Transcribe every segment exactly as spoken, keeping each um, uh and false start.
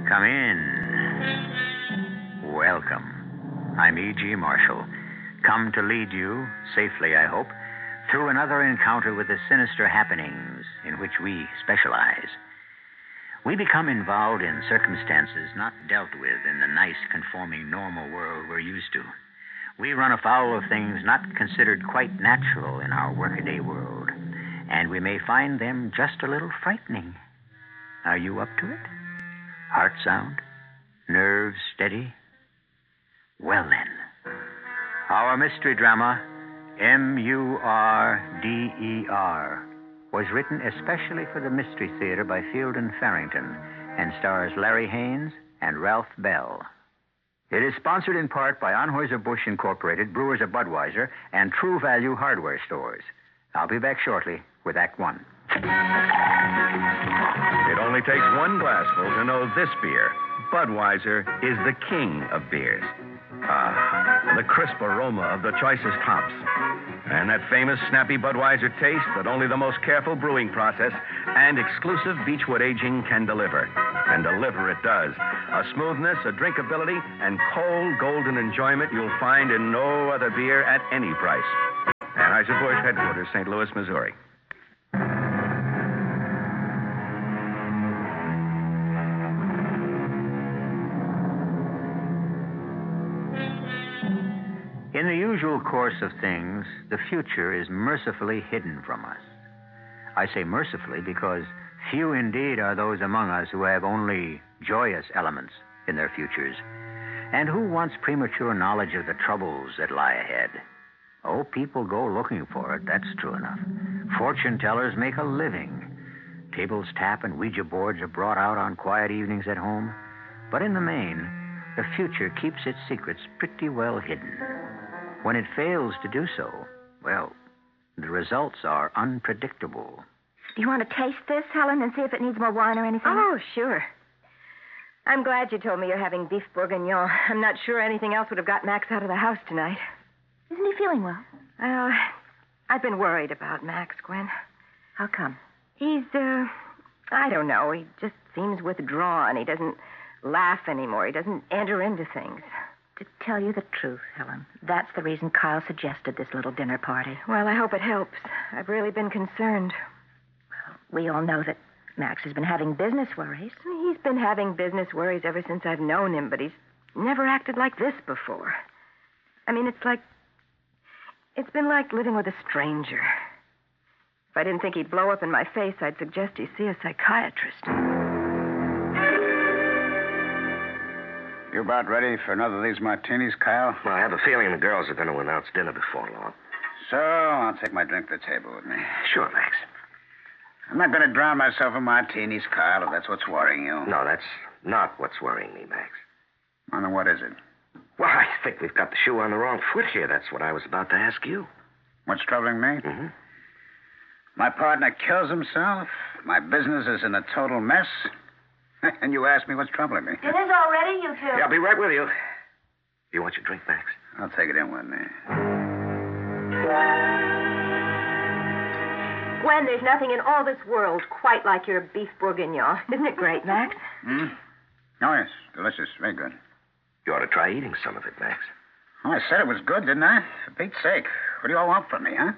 Come in. Welcome. I'm E G. Marshall, come to lead you, safely I hope, through another encounter with the sinister happenings in which we specialize. We become involved in circumstances not dealt with in the nice, conforming, normal world we're used to. We run afoul of things not considered quite natural in our workaday world, and we may find them just a little frightening. Are you up to it? Heart sound? Nerves steady? Well then, our mystery drama, M U R D E R, was written especially for the Mystery Theater by Field and Farrington and stars Larry Haynes and Ralph Bell. It is sponsored in part by Anheuser-Busch Incorporated, Brewers of Budweiser, and True Value Hardware Stores. I'll be back shortly with Act One. It only takes one glassful to know this beer, Budweiser, is the king of beers. Ah, the crisp aroma of the choicest hops. And that famous snappy Budweiser taste that only the most careful brewing process and exclusive Beechwood aging can deliver. And deliver it does. A smoothness, a drinkability, and cold, golden enjoyment you'll find in no other beer at any price. Anheuser-Busch headquarters, Saint Louis, Missouri. In the usual course of things, the future is mercifully hidden from us. I say mercifully because few indeed are those among us who have only joyous elements in their futures, and who wants premature knowledge of the troubles that lie ahead. Oh, people go looking for it, that's true enough. Fortune tellers make a living. Tables tap and Ouija boards are brought out on quiet evenings at home. But in the main, the future keeps its secrets pretty well hidden. When it fails to do so, well, the results are unpredictable. Do you want to taste this, Helen, and see if it needs more wine or anything? Oh, sure. I'm glad you told me you're having beef bourguignon. I'm not sure anything else would have got Max out of the house tonight. Isn't he feeling well? Well, I've been worried about Max, Gwen. How come? He's, uh, I don't know. He just seems withdrawn. He doesn't laugh anymore. He doesn't enter into things. To tell you the truth, Helen, that's the reason Kyle suggested this little dinner party. Well, I hope it helps. I've really been concerned. Well, we all know that Max has been having business worries. He's been having business worries ever since I've known him, but he's never acted like this before. I mean, it's like... It's been like living with a stranger. If I didn't think he'd blow up in my face, I'd suggest he see a psychiatrist. You about ready for another of these martinis, Kyle? Well, I have a feeling the girls are going to announce dinner before long. So, I'll take my drink to the table with me. Sure, Max. I'm not going to drown myself in martinis, Kyle, if that's what's worrying you. No, that's not what's worrying me, Max. Well, then what is it? Well, I think we've got the shoe on the wrong foot here. That's what I was about to ask you. What's troubling me? Mm-hmm. My partner kills himself. My business is in a total mess. And you ask me what's troubling me. Dinner's all ready, you two. Yeah, I'll be right with you. You want your drink, Max? I'll take it in with me. Gwen, there's nothing in all this world quite like your beef bourguignon. Isn't it great, Max? Hmm? Oh, yes. Delicious. Very good. You ought to try eating some of it, Max. Oh, I said it was good, didn't I? For Pete's sake. What do you all want from me, huh?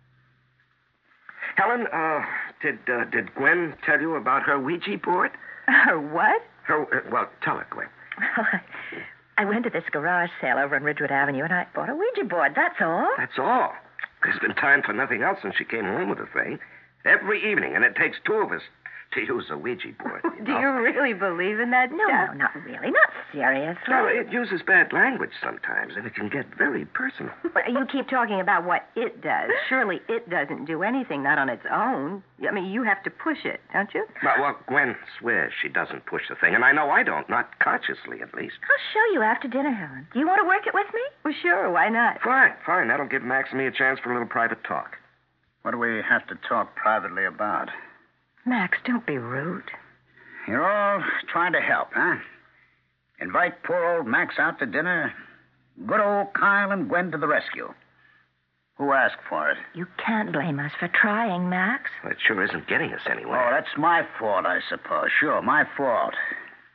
Helen, uh, did, uh, did Gwen tell you about her Ouija board? Her what? Her, uh, well, tell her, Gwen. Well, I, I went to this garage sale over on Ridgewood Avenue, and I bought a Ouija board, that's all. That's all. There's been time for nothing else since she came home with the thing. Every evening, and it takes two of us to use a Ouija board. You Do know? you really believe in that No, stuff? no, not really. Not seriously. Well, it uses bad language sometimes, and it can get very personal. Well, you keep talking about what it does. Surely it doesn't do anything, not on its own. I mean, you have to push it, don't you? Well, well, Gwen swears she doesn't push the thing, and I know I don't, not consciously at least. I'll show you after dinner, Helen. Do you want to work it with me? Well, sure, why not? Fine, fine. That'll give Max and me a chance for a little private talk. What do we have to talk privately about? Max, don't be rude. You're all trying to help, huh? Invite poor old Max out to dinner. Good old Kyle and Gwen to the rescue. Who asked for it? You can't blame us for trying, Max. Well, it sure isn't getting us Oh, anywhere. that's my fault, I suppose. Sure, my fault.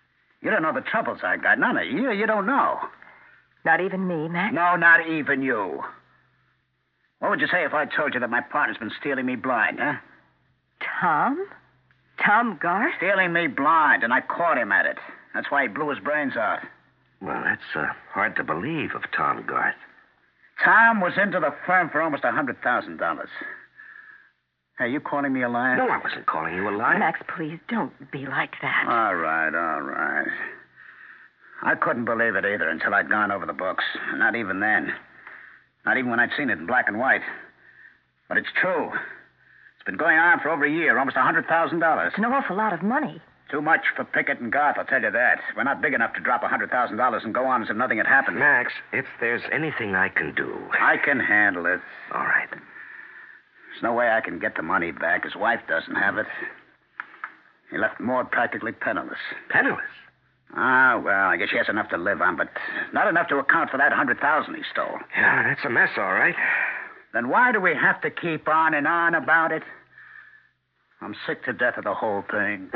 You don't know the troubles I got. None of you. You don't know. Not even me, Max? No, not even you. What would you say if I told you that my partner's been stealing me blind, huh? Tom? Tom Garth? Stealing me blind, and I caught him at it. That's why he blew his brains out. Well, that's uh, hard to believe of Tom Garth. Tom was into the firm for almost one hundred thousand dollars. Hey, you calling me a liar? No, I wasn't calling you a liar. Max, please, don't be like that. All right, all right. I couldn't believe it either until I'd gone over the books. Not even then. Not even when I'd seen it in black and white. But it's true. It's been going on for over a year, almost one hundred thousand dollars. It's an awful lot of money. Too much for Pickett and Garth, I'll tell you that. We're not big enough to drop one hundred thousand dollars and go on as if nothing had happened. Max, if there's anything I can do... I can handle it. All right. There's no way I can get the money back. His wife doesn't have it. He left Maud practically penniless. Penniless? Ah, well, I guess she has enough to live on, but not enough to account for that one hundred thousand dollars he stole. Yeah, that's a mess, all right. Then why do we have to keep on and on about it? I'm sick to death of the whole thing.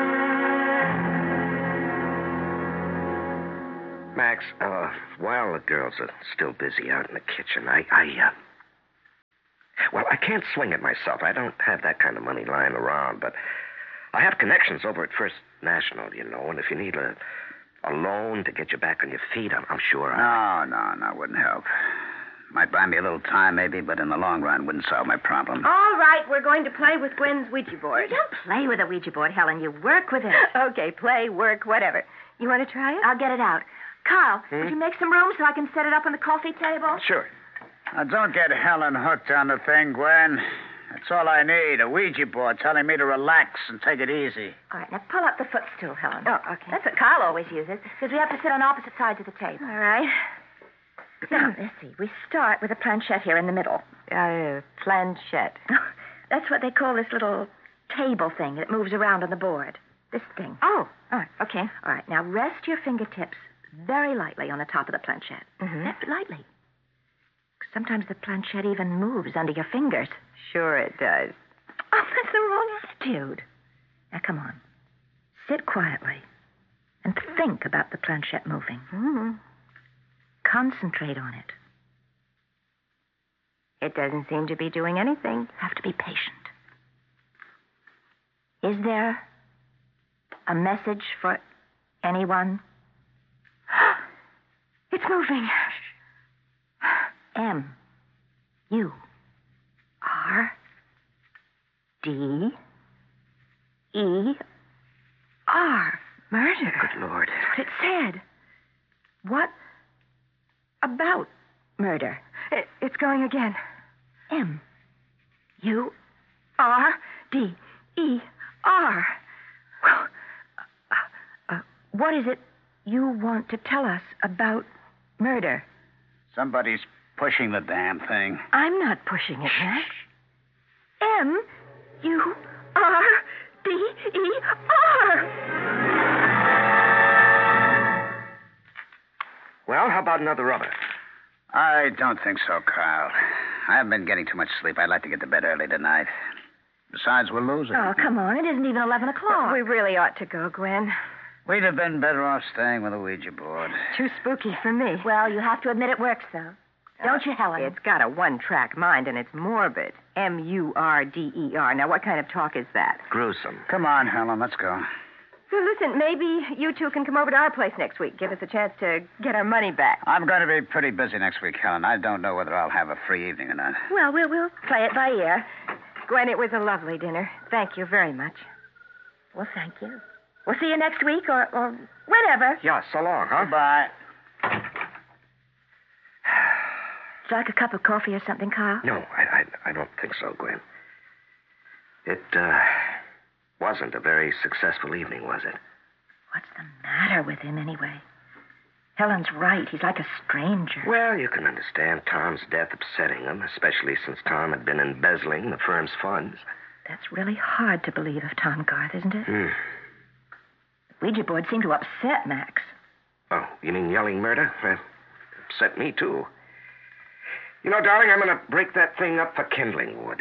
Max, uh, while the girls are still busy out in the kitchen, I, I, uh... Well, I can't swing it myself. I don't have that kind of money lying around, but I have connections over at First National, you know, and if you need a, a loan to get you back on your feet, I'm, I'm sure I... No, no, no, wouldn't help. Might buy me a little time, maybe, but in the long run, wouldn't solve my problem. All right, we're going to play with Gwen's Ouija board. You don't play with a Ouija board, Helen. You work with it. Okay, play, work, whatever. You want to try it? I'll get it out. Carl, Hmm? would you make some room so I can set it up on the coffee table? Sure. Now, don't get Helen hooked on the thing, Gwen. That's all I need, a Ouija board telling me to relax and take it easy. All right, now pull up the footstool, Helen. Oh, okay. That's what Carl always uses, because we have to sit on opposite sides of the table. All right. Now, let's see. We start with a planchette here in the middle. Uh, planchette. That's what they call this little table thing that moves around on the board. This thing. Oh, All right. okay. All right, now rest your fingertips very lightly on the top of the planchette. Mhm. Very lightly. Sometimes the planchette even moves under your fingers. Sure it does. Oh, that's the wrong attitude. Now, come on. Sit quietly and think about the planchette moving. Mm-hmm. Concentrate on it. It doesn't seem to be doing anything. You have to be patient. Is there a message for anyone? It's moving. M. U. R. D. E. R. Murder. Good Lord. That's what it said. What about murder? It, it's going again. M. U. R. D. E. R. Well, uh, uh, what is it you want to tell us about murder? Somebody's pushing the damn thing. I'm not pushing it, Max. M. U. R. D. E. R. Well, how about another rubber? I don't think so, Carl. I haven't been getting too much sleep. I'd like to get to bed early tonight. Besides, we're losing. Oh, come on. It isn't even eleven o'clock. We really ought to go, Gwen. We'd have been better off staying with a Ouija board. Too spooky for me. Well, you have to admit it works, though. Don't you, Helen? It's got a one-track mind, and it's morbid. M U R D E R. Now, what kind of talk is that? Gruesome. Come on, Helen, let's go. So, listen, maybe you two can come over to our place next week. Give us a chance to get our money back. I'm going to be pretty busy next week, Helen. I don't know whether I'll have a free evening or not. Well, we'll, we'll play it by ear. Gwen, it was a lovely dinner. Thank you very much. Well, thank you. We'll see you next week or, or whenever. Yeah, so long, huh? Bye. Would you like a cup of coffee or something, Carl? No, I, I, I don't think so, Gwen. It, uh, wasn't a very successful evening, was it? What's the matter with him, anyway? Helen's right. He's like a stranger. Well, you can understand Tom's death upsetting him, especially since Tom had been embezzling the firm's funds. That's really hard to believe of Tom Garth, isn't it? Hmm. The Ouija board seemed to upset Max. Oh, you mean yelling murder? Well, upset me, too. You know, darling, I'm going to break that thing up for kindling wood.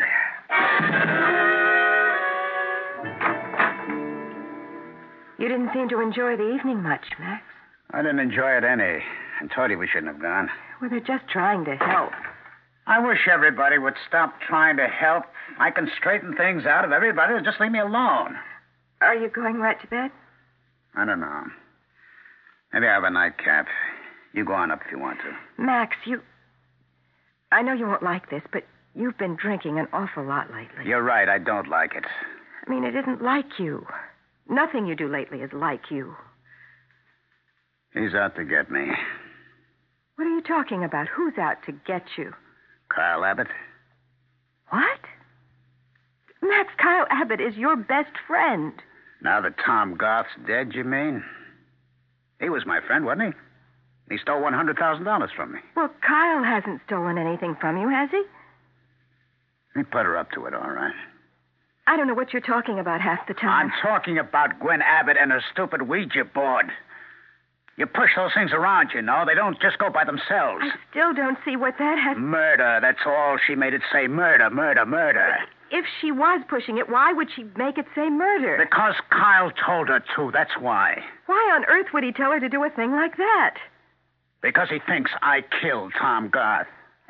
You didn't seem to enjoy the evening much, Max. I didn't enjoy it any. I told you we shouldn't have gone. Well, they're just trying to help. I wish everybody would stop trying to help. I can straighten things out if everybody would just leave me alone. Are you going right to bed? I don't know. Maybe I have a nightcap. You go on up if you want to. Max, you... I know you won't like this, but you've been drinking an awful lot lately. You're right. I don't like it. I mean, it isn't like you. Nothing you do lately is like you. He's out to get me. What are you talking about? Who's out to get you? Kyle Abbott. What? Max, Kyle Abbott is your best friend. Now that Tom Goth's dead, you mean? He was my friend, wasn't he? He stole one hundred thousand dollars from me. Well, Kyle hasn't stolen anything from you, has he? He put her up to it, all right. I don't know what you're talking about half the time. I'm talking about Gwen Abbott and her stupid Ouija board. You push those things around, you know. They don't just go by themselves. I still don't see what that has... Murder, that's all she made it say. Murder, murder, murder. If she was pushing it, why would she make it say murder? Because Kyle told her to, that's why. Why on earth would he tell her to do a thing like that? Because he thinks I killed Tom Goth.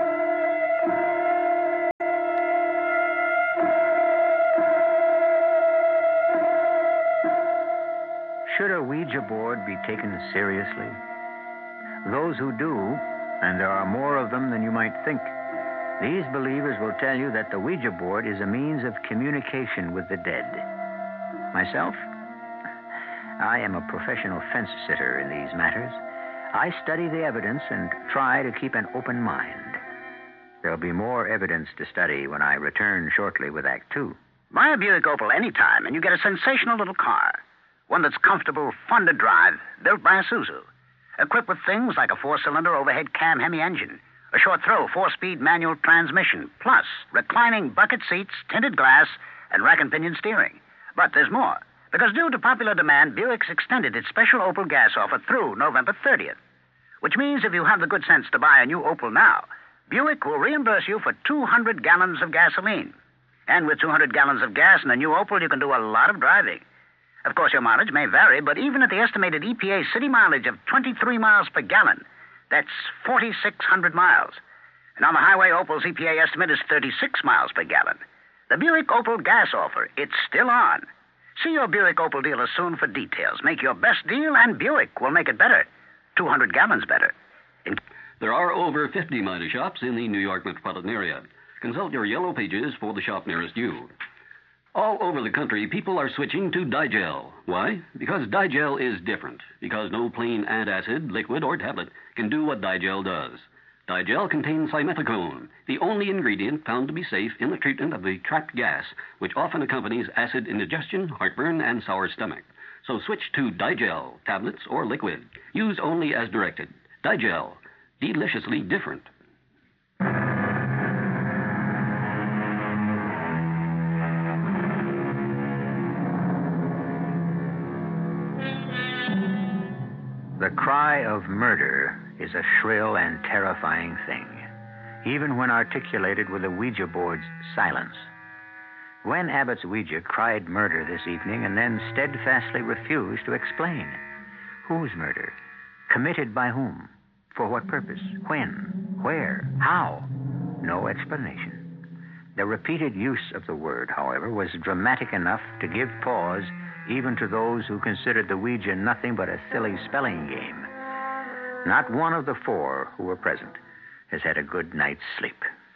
Should a Ouija board be taken seriously? Those who do, and there are more of them than you might think, these believers will tell you that the Ouija board is a means of communication with the dead. Myself, I am a professional fence sitter in these matters. I study the evidence and try to keep an open mind. There'll be more evidence to study when I return shortly with Act Two. Buy a Buick Opal anytime, and you get a sensational little car. One that's comfortable, fun to drive, built by Isuzu. Equipped with things like a four-cylinder overhead cam Hemi engine, a short-throw four-speed manual transmission, plus reclining bucket seats, tinted glass, and rack and pinion steering. But there's more. Because due to popular demand, Buick's extended its special Opal gas offer through November thirtieth. Which means if you have the good sense to buy a new Opal now, Buick will reimburse you for two hundred gallons of gasoline. And with two hundred gallons of gas in a new Opal, you can do a lot of driving. Of course, your mileage may vary, but even at the estimated E P A city mileage of twenty-three miles per gallon, that's forty-six hundred miles. And on the highway, Opal's E P A estimate is thirty-six miles per gallon. The Buick Opal gas offer, it's still on. See your Buick Opal dealer soon for details. Make your best deal, and Buick will make it better. two hundred gallons better. In- there are over fifty Midas shops in the New York metropolitan area. Consult your yellow pages for the shop nearest you. All over the country, people are switching to Digel. Why? Because Digel is different. Because no plain antacid, liquid, or tablet can do what Digel does. Digel contains simethicone, the only ingredient found to be safe in the treatment of the trapped gas, which often accompanies acid indigestion, heartburn, and sour stomach. So switch to Digel, tablets or liquid. Use only as directed. Digel, deliciously different. The cry of murder is a shrill and terrifying thing, even when articulated with a Ouija board's silence. Gwen Abbott's Ouija cried murder this evening and then steadfastly refused to explain. Whose murder? Committed by whom? For what purpose? When? Where? How? No explanation. The repeated use of the word, however, was dramatic enough to give pause even to those who considered the Ouija nothing but a silly spelling game. Not one of the four who were present has had a good night's sleep.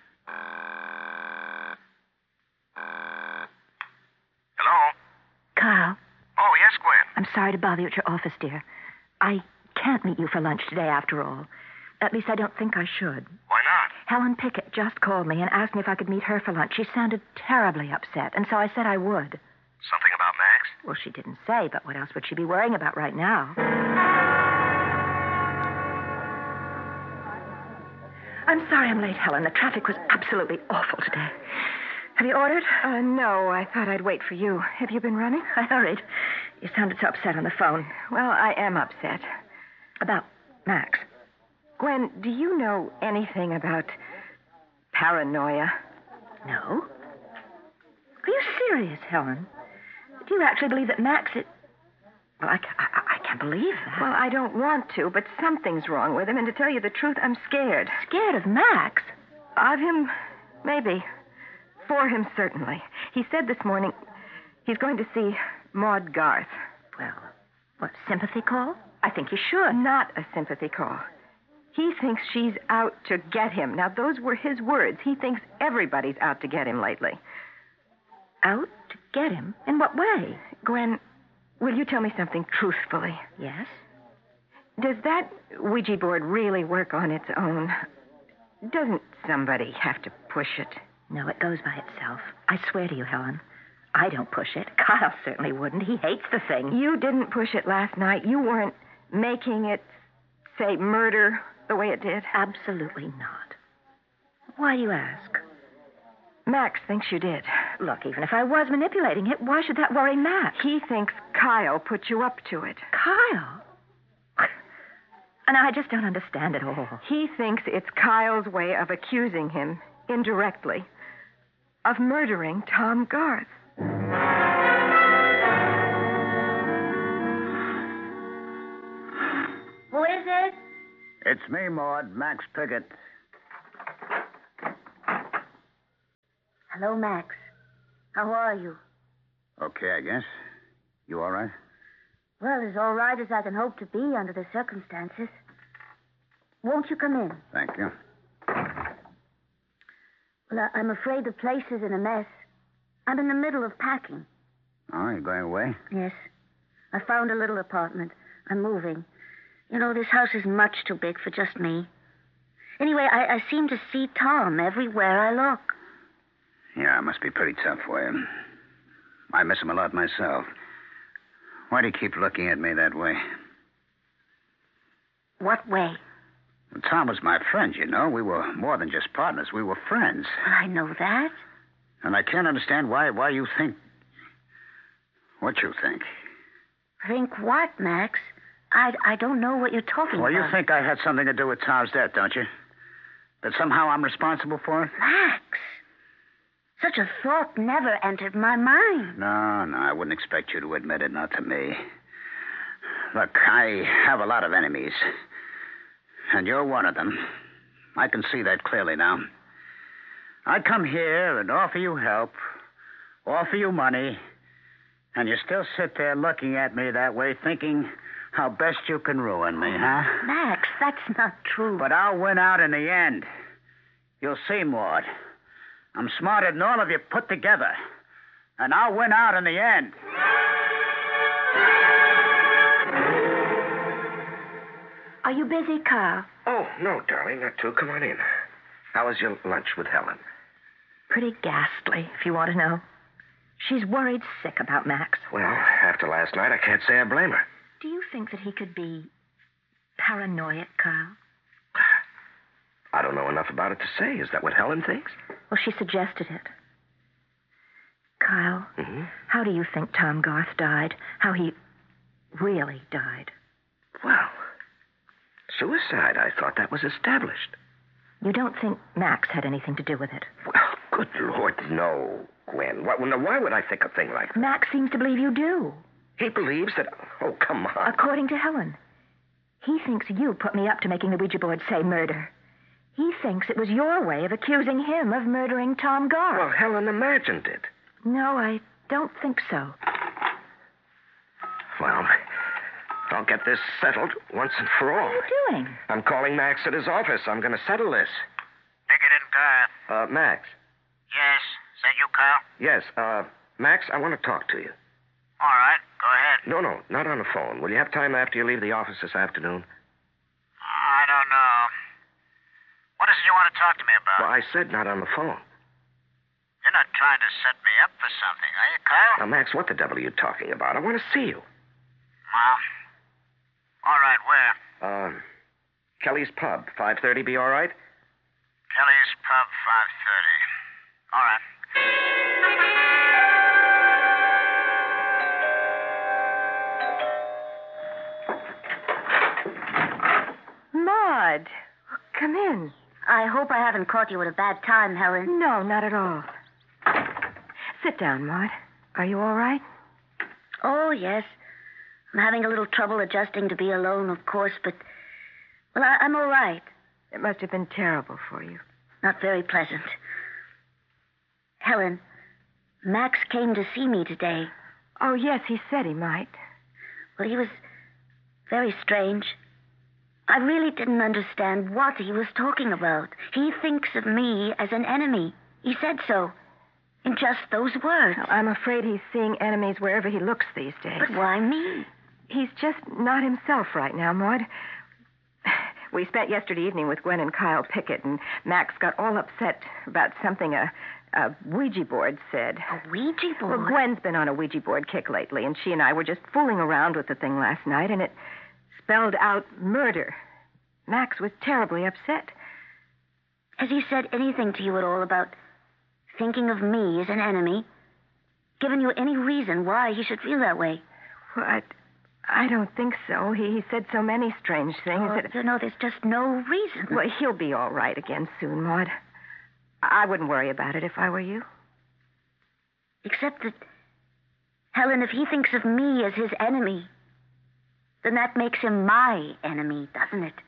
Hello? Carl, Oh, yes, Gwen. I'm sorry to bother you at your office, dear. I can't meet you for lunch today, after all. At least I don't think I should. Why not? Helen Pickett just called me and asked me if I could meet her for lunch. She sounded terribly upset, and so I said I would. Something about Max? Well, she didn't say, but what else would she be worrying about right now? I'm sorry I'm late, Helen. The traffic was absolutely awful today. Have you ordered? Uh, no, I thought I'd wait for you. Have you been running? I hurried. You sounded so upset on the phone. Well, I am upset. About Max. Gwen, do you know anything about paranoia? No? Are you serious, Helen? Do you actually believe that Max is... Well, I, ca- I, I can't believe that. Well, I don't want to, but something's wrong with him, and to tell you the truth, I'm scared. Scared of Max? Of him, maybe. For him, certainly. He said this morning he's going to see Maud Garth. Well, what, sympathy call? I think he should. Not a sympathy call. He thinks she's out to get him. Now, those were his words. He thinks everybody's out to get him lately. Out to get him? In what way? Gwen, will you tell me something truthfully? Yes? Does that Ouija board really work on its own? Doesn't somebody have to push it? No, it goes by itself. I swear to you, Helen. I don't push it. Kyle certainly wouldn't. He hates the thing. You didn't push it last night. You weren't making it say murder the way it did. Absolutely not. Why do you ask? Max thinks you did. Look, even if I was manipulating it, why should that worry Max? He thinks Kyle put you up to it. Kyle? And I just don't understand it all. He thinks it's Kyle's way of accusing him, indirectly, of murdering Tom Garth. Who is it? It's me, Maud, Max Pickett. Hello, Max. How are you? Okay, I guess. You all right? Well, as all right as I can hope to be under the circumstances. Won't you come in? Thank you. Well, I- I'm afraid the place is in a mess. I'm in the middle of packing. Oh, you going away? Yes. I found a little apartment. I'm moving. You know, this house is much too big for just me. Anyway, I, I seem to see Tom everywhere I look. Yeah, it must be pretty tough for you. I miss him a lot myself. Why do you keep looking at me that way? What way? Well, Tom was my friend, you know. We were more than just partners. We were friends. Well, I know that. And I can't understand why why you think what you think. Think what, Max? I, I don't know what you're talking Well, about. you think I had something to do with Tom's death, don't you? That somehow I'm responsible for it? Max, such a thought never entered my mind. No, no, I wouldn't expect you to admit it, not to me. Look, I have a lot of enemies. And you're one of them. I can see that clearly now. I come here and offer you help, offer you money, and you still sit there looking at me that way, thinking how best you can ruin me, huh? Max, that's not true. But I'll win out in the end. You'll see, Maud. I'm smarter than all of you put together. And I'll win out in the end. Are you busy, Carl? Oh, no, darling, not too. Come on in. How was your lunch with Helen? Pretty ghastly, if you want to know. She's worried sick about Max. Well, after last night, I can't say I blame her. Do you think that he could be paranoid, Carl? I don't know enough about it to say. Is that what Helen thinks? Well, she suggested it. Kyle, Mm-hmm. how do you think Tom Garth died? How he really died? Well, suicide. I thought that was established. You don't think Max had anything to do with it? Well, good Lord, no, Gwen. Why, now, why would I think a thing like that? Max seems to believe you do. He believes that... Oh, come on. According to Helen. He thinks you put me up to making the Ouija board say murder. He thinks it was your way of accusing him of murdering Tom Garth. Well, Helen imagined it. No, I don't think so. Well, I'll get this settled once and for all. What are you doing? I'm calling Max at his office. I'm going to settle this. Pickett and Garth. Uh, Max. Yes. Is that you, Carl? Yes, uh, Max, I want to talk to you. All right. Go ahead. No, no, not on the phone. Will you have time after you leave the office this afternoon? I don't know. What is it you want to talk to me about? Well, I said not on the phone. You're not trying to set me up for something, are you, Carl? Now, Max, what the devil are you talking about? I want to see you. Well, all right, where? Uh, Kelly's Pub, five thirty, be all right? Kelly's Pub, five thirty. All right. Maud, come in. I hope I haven't caught you at a bad time, Helen. No, not at all. Sit down, Maud. Are you all right? Oh, yes. I'm having a little trouble adjusting to be alone, of course, but, well, I, I'm all right. It must have been terrible for you. Not very pleasant. Helen, Max came to see me today. Oh, yes, he said he might. Well, he was very strange. I really didn't understand what he was talking about. He thinks of me as an enemy. He said so. In just those words. Well, I'm afraid he's seeing enemies wherever he looks these days. But why me? He's just not himself right now, Maud. We spent yesterday evening with Gwen and Kyle Pickett, and Max got all upset about something a, a Ouija board said. A Ouija board? Well, Gwen's been on a Ouija board kick lately, and she and I were just fooling around with the thing last night, and it spelled out murder. Max was terribly upset. Has he said anything to you at all about thinking of me as an enemy? Given you any reason why he should feel that way? Well, I, I don't think so. He, he said so many strange things. Oh, that... you know, there's just no reason. Well, he'll be all right again soon, Maud. I wouldn't worry about it if I were you. Except that, Helen, if he thinks of me as his enemy, then that makes him my enemy, doesn't it?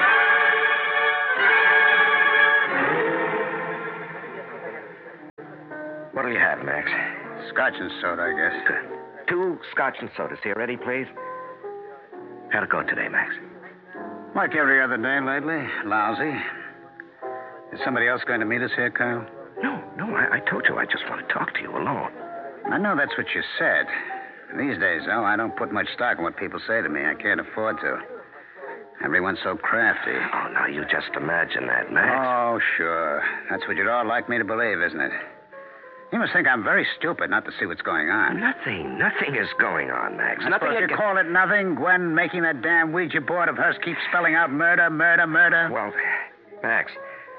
What'll you have, Max? Scotch and soda, I guess. Two scotch and sodas here. Ready, please? How'd it go today, Max? Like every other day lately. Lousy. Is somebody else going to meet us here, Kyle? No, no, I, I told you I just want to talk to you alone. I know that's what you said. These days, though, I don't put much stock in what people say to me. I can't afford to. Everyone's so crafty. Oh, now you just imagine that, Max. Oh, sure. That's what you'd all like me to believe, isn't it? You must think I'm very stupid not to see what's going on. Nothing, nothing is going on, Max. I nothing. suppose you against... call it nothing? Gwen making that damn Ouija board of hers keep spelling out murder, murder, murder? Well, Max.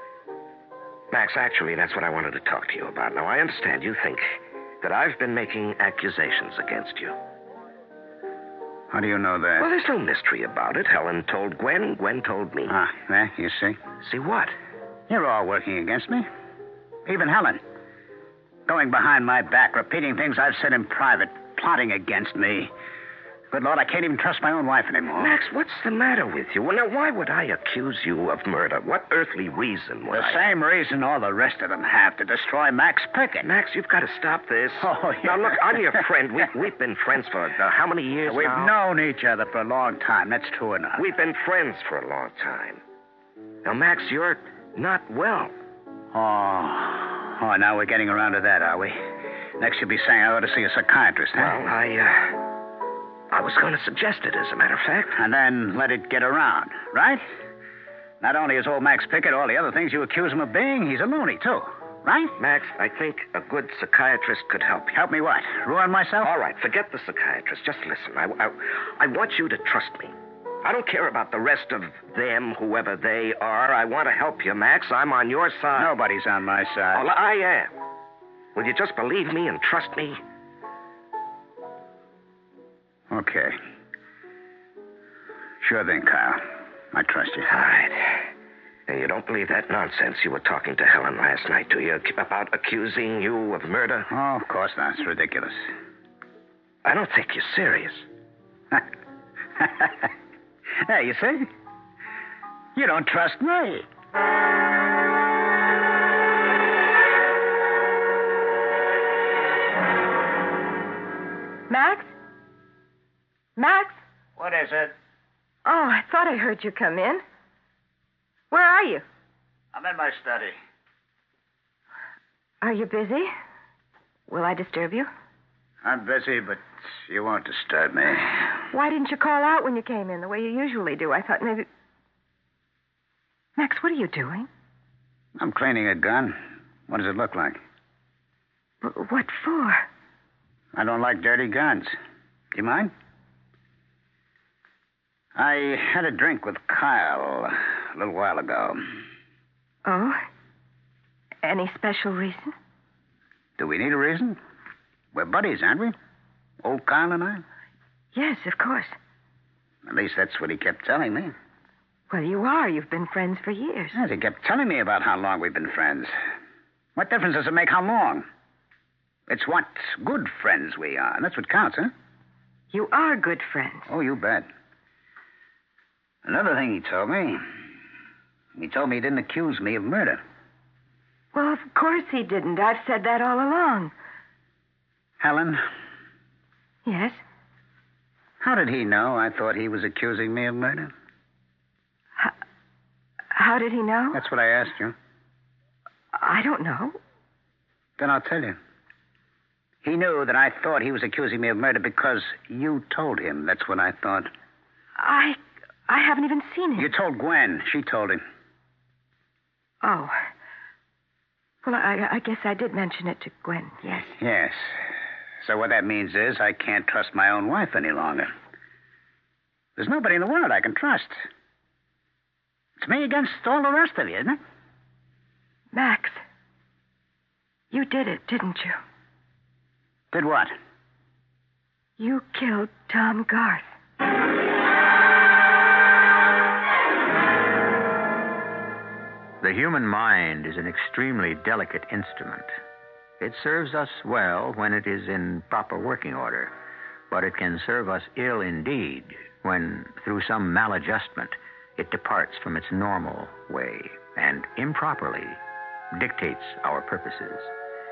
Max, actually, that's what I wanted to talk to you about. Now, I understand you think that I've been making accusations against you. How do you know that? Well, there's no mystery about it. Helen told Gwen, Gwen told me. Ah, there, you see? See what? You're all working against me. Even Helen. Going behind my back, repeating things I've said in private, plotting against me. Good Lord, I can't even trust my own wife anymore. Max, what's the matter with you? Well, now, why would I accuse you of murder? What earthly reason would The I... same reason all the rest of them have, to destroy Max Pickett. Max, you've got to stop this. Oh, yeah. Now, look, I'm your friend. We, we've been friends for uh, how many years We've now? known each other for a long time. That's true enough. We've been friends for a long time. Now, Max, you're not well. Oh, oh, now we're getting around to that, are we? Next you'll be saying I ought to see a psychiatrist, huh? Well, I, uh... I was going to suggest it, as a matter of fact. And then let it get around, right? Not only is old Max Pickett all the other things you accuse him of being, he's a loony, too. Right? Max, I think a good psychiatrist could help you. Help me what? Ruin myself? All right, forget the psychiatrist. Just listen. I, I, I want you to trust me. I don't care about the rest of them, whoever they are. I want to help you, Max. I'm on your side. Nobody's on my side. Well, I am. Will you just believe me and trust me? Okay. Sure thing, Kyle. I trust you. All right. And you don't believe that nonsense you were talking to Helen last night, do you? About accusing you of murder? Oh, of course not. It's ridiculous. I don't think you're serious. Hey, you see? You don't trust me. Max? Max? What is it? Oh, I thought I heard you come in. Where are you? I'm in my study. Are you busy? Will I disturb you? I'm busy, but you won't disturb me. Why didn't you call out when you came in the way you usually do? I thought maybe... Max, what are you doing? I'm cleaning a gun. What does it look like? W- what for? I don't like dirty guns. Do you mind? I had a drink with Kyle a little while ago. Oh? Any special reason? Do we need a reason? We're buddies, aren't we? Old Kyle and I? Yes, of course. At least that's what he kept telling me. Well, you are. You've been friends for years. Yes, he kept telling me about how long we've been friends. What difference does it make how long? It's what good friends we are. And that's what counts, huh? You are good friends. Oh, you bet. Another thing he told me, he told me he didn't accuse me of murder. Well, of course he didn't. I've said that all along. Helen, Yes? how did he know I thought he was accusing me of murder? How, how did he know? That's what I asked you. I don't know. Then I'll tell you. He knew that I thought he was accusing me of murder because you told him. That's what I thought. I I haven't even seen him. You told Gwen. She told him. Oh. Well, I, I guess I did mention it to Gwen, yes. Yes. So what that means is I can't trust my own wife any longer. There's nobody in the world I can trust. It's me against all the rest of you, isn't it? Max, you did it, didn't you? Did what? You killed Tom Garth. The human mind is an extremely delicate instrument. It serves us well when it is in proper working order, but it can serve us ill indeed when, through some maladjustment, it departs from its normal way and improperly dictates our purposes.